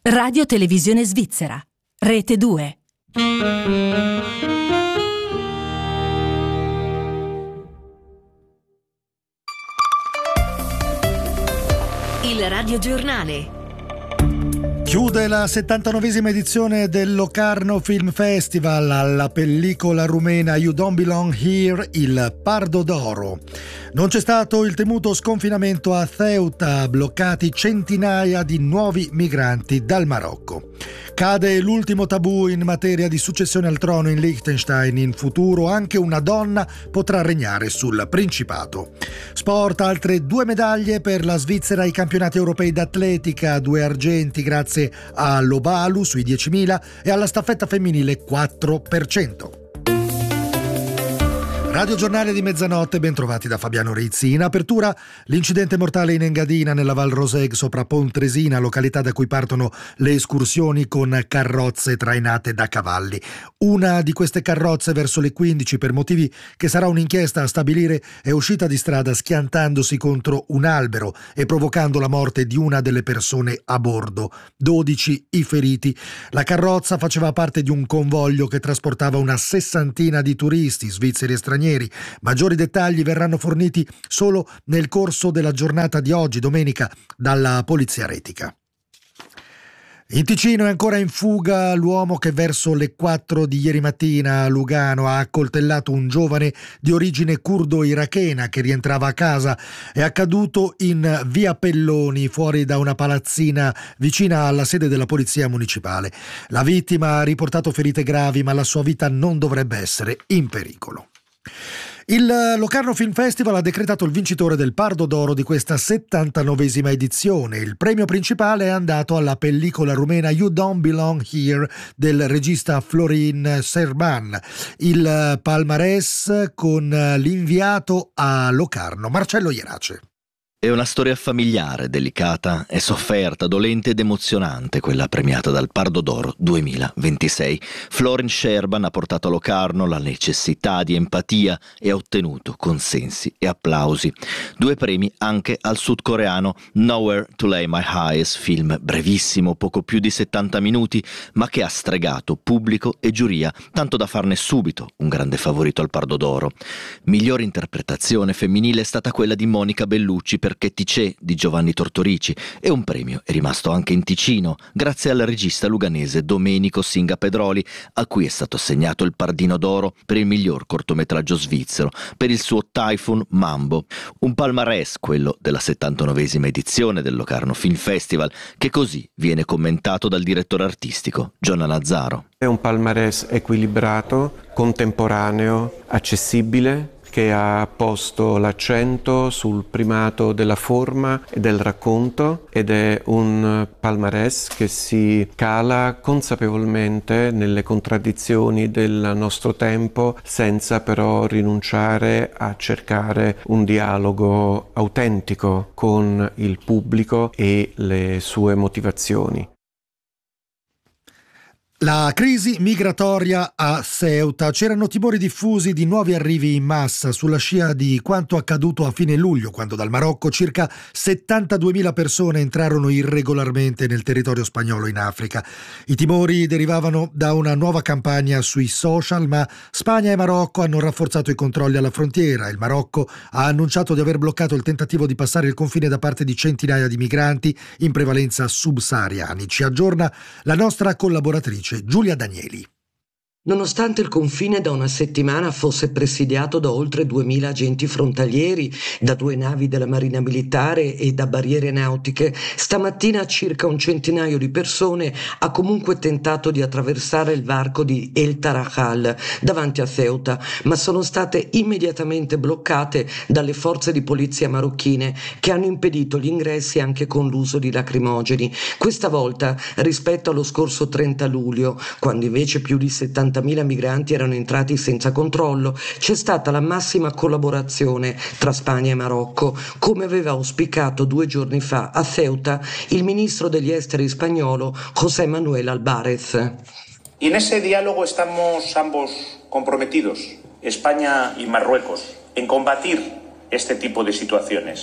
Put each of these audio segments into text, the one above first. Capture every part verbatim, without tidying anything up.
Radio Televisione Svizzera, Rete due. Il radiogiornale. Chiude la settantanovesima edizione del Locarno Film Festival. Alla pellicola rumena You Don't Belong Here il Pardo d'Oro. Non c'è stato il temuto sconfinamento a Ceuta, bloccati centinaia di nuovi migranti dal Marocco. Cade l'ultimo tabù in materia di successione al trono in Liechtenstein. In futuro anche una donna potrà regnare sul Principato. Sport, altre due medaglie per la Svizzera ai campionati europei d'atletica, due argenti grazie all'Obalu sui diecimila e alla staffetta femminile quattro per cento. Radio Giornale di mezzanotte, ben trovati da Fabiano Rizzi. In apertura l'incidente mortale in Engadina nella Val Roseg sopra Pontresina, località da cui partono le escursioni con carrozze trainate da cavalli. Una di queste carrozze verso le quindici, per motivi che sarà un'inchiesta a stabilire, è uscita di strada schiantandosi contro un albero e provocando la morte di una delle persone a bordo. dodici i feriti. La carrozza faceva parte di un convoglio che trasportava una sessantina di turisti svizzeri e stranieri. Maggiori dettagli verranno forniti solo nel corso della giornata di oggi, domenica, dalla Polizia Retica. In Ticino è ancora in fuga l'uomo che verso le quattro di ieri mattina a Lugano ha accoltellato un giovane di origine curdo-irachena che rientrava a casa. È accaduto in via Pelloni, fuori da una palazzina vicina alla sede della polizia municipale. La vittima ha riportato ferite gravi, ma la sua vita non dovrebbe essere in pericolo. Il Locarno Film Festival ha decretato il vincitore del Pardo d'Oro di questa settantanovesima edizione. Il premio principale è andato alla pellicola rumena You Don't Belong Here del regista Florin Serban. Il palmarès con l'inviato a Locarno, Marcello Ierace. È una storia familiare, delicata e sofferta, dolente ed emozionante, quella premiata dal Pardo d'Oro duemilaventisei. Florin Serban ha portato a Locarno la necessità di empatia e ha ottenuto consensi e applausi. Due premi anche al sudcoreano Nowhere to Lay My Eyes, film brevissimo, poco più di settanta minuti, ma che ha stregato pubblico e giuria, tanto da farne subito un grande favorito al Pardo d'Oro. Migliore interpretazione femminile è stata quella di Monica Bellucci per Che ti c'è di Giovanni Tortorici, e un premio è rimasto anche in Ticino grazie al regista luganese Domenico Singa Pedroli, a cui è stato assegnato il Pardino d'Oro per il miglior cortometraggio svizzero per il suo Typhoon Mambo. Un palmarès, quello della settantanovesima edizione del Locarno Film Festival, che così viene commentato dal direttore artistico Gionna Nazzaro. È un palmarès equilibrato, contemporaneo, accessibile, che ha posto l'accento sul primato della forma e del racconto, ed è un palmarès che si cala consapevolmente nelle contraddizioni del nostro tempo, senza però rinunciare a cercare un dialogo autentico con il pubblico e le sue motivazioni. La crisi migratoria a Ceuta. C'erano timori diffusi di nuovi arrivi in massa sulla scia di quanto accaduto a fine luglio, quando dal Marocco circa settantaduemila persone entrarono irregolarmente nel territorio spagnolo in Africa. I timori derivavano da una nuova campagna sui social, ma Spagna e Marocco hanno rafforzato i controlli alla frontiera. Il Marocco ha annunciato di aver bloccato il tentativo di passare il confine da parte di centinaia di migranti, in prevalenza subsahariani. Ci aggiorna la nostra collaboratrice Giulia Danieli. Nonostante il confine da una settimana fosse presidiato da oltre duemila agenti frontalieri, da due navi della Marina Militare e da barriere nautiche, stamattina circa un centinaio di persone ha comunque tentato di attraversare il varco di El Tarajal davanti a Ceuta, ma sono state immediatamente bloccate dalle forze di polizia marocchine, che hanno impedito gli ingressi anche con l'uso di lacrimogeni. Questa volta, rispetto allo scorso trenta luglio, quando invece più di settantamila migranti erano entrati senza controllo, c'è stata la massima collaborazione tra Spagna e Marocco, come aveva auspicato due giorni fa a Ceuta il ministro degli esteri spagnolo José Manuel Álvarez. En ese diálogo estamos ambos comprometidos, España y Marruecos, en combatir este tipo de situaciones.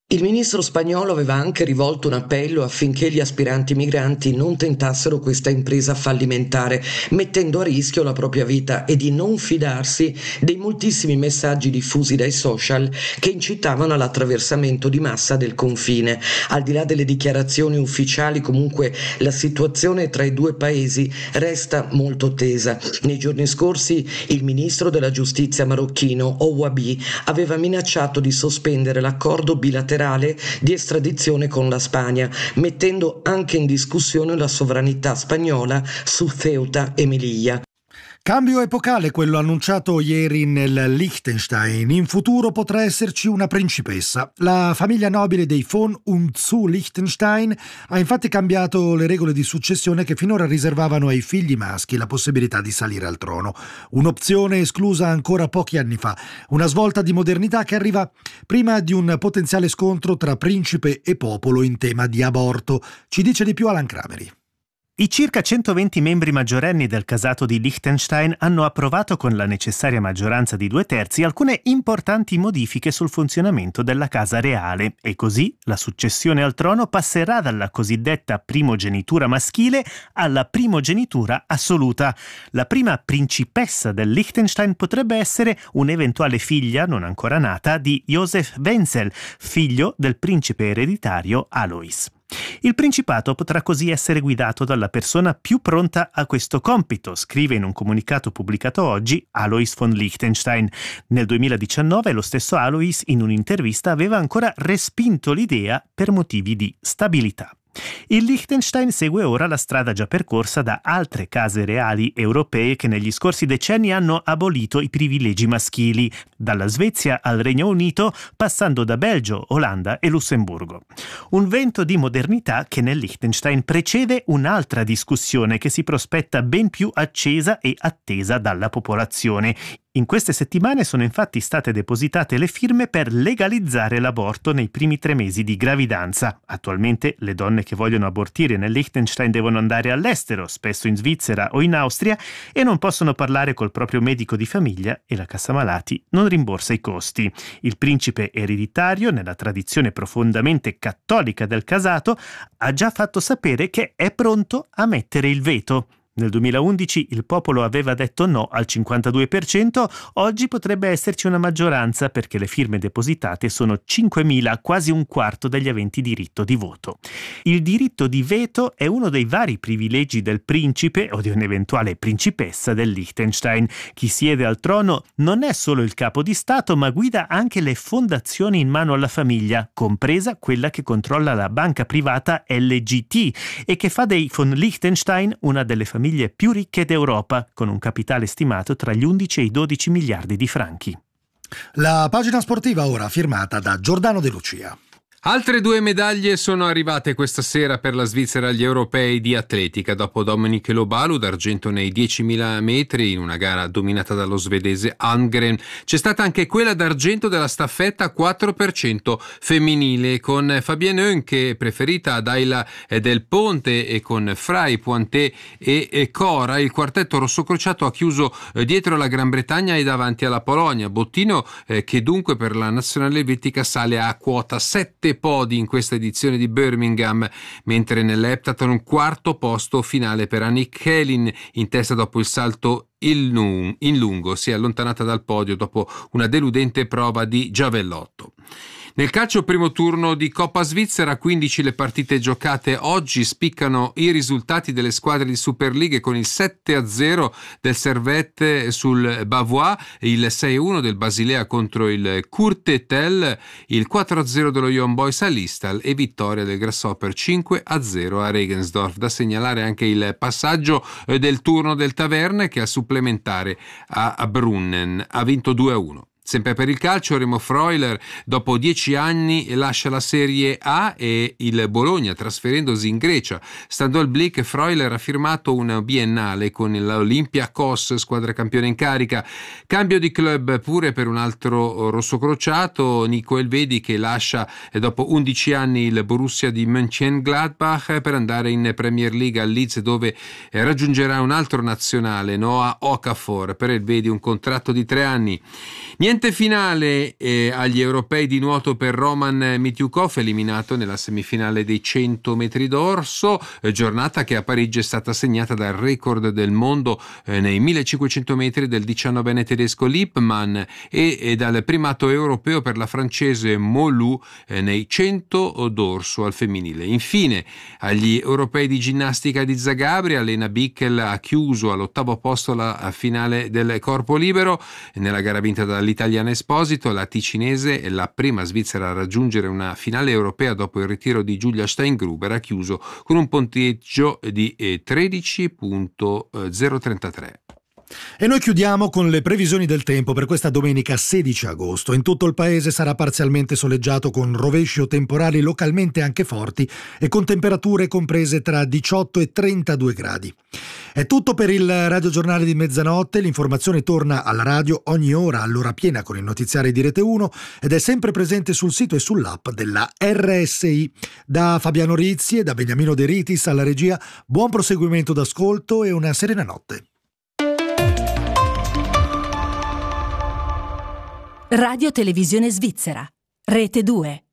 Il ministro spagnolo aveva anche rivolto un appello affinché gli aspiranti migranti non tentassero questa impresa fallimentare, mettendo a rischio la propria vita, e di non fidarsi dei moltissimi messaggi diffusi dai social che incitavano all'attraversamento di massa del confine. Al di là delle dichiarazioni ufficiali, comunque la situazione tra i due paesi resta molto tesa. Nei giorni scorsi il ministro della giustizia marocchino Ouabi aveva minacciato di sospendere l'accordo bilaterale di estradizione con la Spagna, mettendo anche in discussione la sovranità spagnola su Ceuta e Melilla. Cambio epocale quello annunciato ieri nel Liechtenstein. In futuro potrà esserci una principessa. La famiglia nobile dei von und zu Liechtenstein ha infatti cambiato le regole di successione che finora riservavano ai figli maschi la possibilità di salire al trono. Un'opzione esclusa ancora pochi anni fa. Una svolta di modernità che arriva prima di un potenziale scontro tra principe e popolo in tema di aborto. Ci dice di più Alan Crameri. I circa centoventi membri maggiorenni del casato di Liechtenstein hanno approvato con la necessaria maggioranza di due terzi alcune importanti modifiche sul funzionamento della casa reale, e così la successione al trono passerà dalla cosiddetta primogenitura maschile alla primogenitura assoluta. La prima principessa del Liechtenstein potrebbe essere un'eventuale figlia non ancora nata di Josef Wenzel, figlio del principe ereditario Alois. Il principato potrà così essere guidato dalla persona più pronta a questo compito, scrive in un comunicato pubblicato oggi Alois von Liechtenstein. Nel duemiladiciannove lo stesso Alois in un'intervista aveva ancora respinto l'idea per motivi di stabilità. Il Liechtenstein segue ora la strada già percorsa da altre case reali europee che negli scorsi decenni hanno abolito i privilegi maschili, dalla Svezia al Regno Unito, passando da Belgio, Olanda e Lussemburgo. Un vento di modernità che nel Liechtenstein precede un'altra discussione che si prospetta ben più accesa e attesa dalla popolazione. In queste settimane sono infatti state depositate le firme per legalizzare l'aborto nei primi tre mesi di gravidanza. Attualmente le donne che vogliono abortire nel Liechtenstein devono andare all'estero, spesso in Svizzera o in Austria, e non possono parlare col proprio medico di famiglia, e la cassa malati non rimborsa i costi. Il principe ereditario, nella tradizione profondamente cattolica del casato, ha già fatto sapere che è pronto a mettere il veto. Nel duemilaundici il popolo aveva detto no al cinquantadue per cento, oggi potrebbe esserci una maggioranza perché le firme depositate sono cinquemila, quasi un quarto degli aventi diritto di voto. Il diritto di veto è uno dei vari privilegi del principe o di un'eventuale principessa del Liechtenstein. Chi siede al trono non è solo il capo di Stato, ma guida anche le fondazioni in mano alla famiglia, compresa quella che controlla la banca privata L G T e che fa dei von Liechtenstein una delle famiglie più ricche d'Europa, con un capitale stimato tra gli undici e i dodici miliardi di franchi. La pagina sportiva ora firmata da Giordano De Lucia. Altre due medaglie sono arrivate questa sera per la Svizzera agli europei di atletica. Dopo Dominic Lobalu d'argento nei diecimila metri in una gara dominata dallo svedese Almgren, c'è stata anche quella d'argento della staffetta quattro per cento femminile, con Fabienne Oenke preferita ad Ayla Del Ponte e con Frey, Pointet e Cora. Il quartetto rossocrociato ha chiuso dietro la Gran Bretagna e davanti alla Polonia. Bottino eh, che dunque per la nazionale elvetica sale a quota sette podi in questa edizione di Birmingham, mentre nell'heptathlon quarto posto finale per Annick Helin, in testa dopo il salto in lungo, si è allontanata dal podio dopo una deludente prova di giavellotto. Nel calcio primo turno di Coppa Svizzera, quindici le partite giocate oggi, spiccano i risultati delle squadre di Superlighe con il sette a zero del Servette sul Bavois, il sei a uno del Basilea contro il Kurtetel, il quattro a zero dello Young Boys all'Istal e vittoria del Grasshopper cinque a zero a Regensdorf. Da segnalare anche il passaggio del turno del Taverne che al supplementare a Brunnen ha vinto due a uno. Sempre per il calcio, Remo Freuler dopo dieci anni lascia la Serie A e il Bologna, trasferendosi in Grecia. Stando al Blick, Freuler ha firmato un biennale con l'Olympiakos, squadra campione in carica. Cambio di club pure per un altro rossocrociato, Nico Elvedi, che lascia dopo undici anni il Borussia di Mönchengladbach per andare in Premier League al Leeds, dove raggiungerà un altro nazionale, Noah Okafor. Per Elvedi un contratto di tre anni. Niente Niente finale eh, agli europei di nuoto per Roman Mityukov, eliminato nella semifinale dei cento metri d'orso, eh, giornata che a Parigi è stata segnata dal record del mondo eh, nei millecinquecento metri del diciannovenne tedesco Lippmann e, e dal primato europeo per la francese Molou eh, nei cento d'orso al femminile. Infine, agli europei di ginnastica di Zagabria, Lena Bickel ha chiuso all'ottavo posto la finale del corpo libero. Nella gara vinta dall'italiana Esposito, la ticinese è la prima svizzera a raggiungere una finale europea dopo il ritiro di Julia Steingruber, ha chiuso con un punteggio di tredici virgola zero trentatré. E noi chiudiamo con le previsioni del tempo per questa domenica sedici agosto. In tutto il paese sarà parzialmente soleggiato con rovesci o temporali localmente anche forti e con temperature comprese tra diciotto e trentadue gradi. È tutto per il radiogiornale di mezzanotte. L'informazione torna alla radio ogni ora all'ora piena con i notiziari di Rete uno ed è sempre presente sul sito e sull'app della R S I. Da Fabiano Rizzi e da Beniamino De Ritis alla regia, buon proseguimento d'ascolto e una serena notte. Radio Televisione Svizzera, Rete due.